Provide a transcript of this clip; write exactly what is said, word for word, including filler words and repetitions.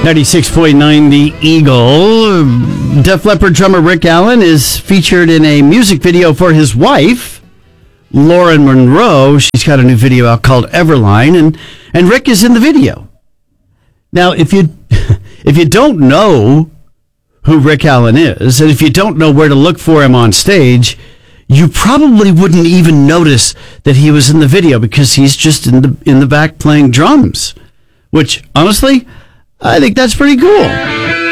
ninety-six point nine The Eagle. Def Leppard drummer Rick Allen is featured in a music video for his wife, Lauren Monroe. She's got a new video out called Everline, and, and Rick is in the video. Now, if you if you don't know who Rick Allen is, and if you don't know where to look for him on stage, you probably wouldn't even notice that he was in the video because he's just in the in the back playing drums, which, honestly, I think that's pretty cool.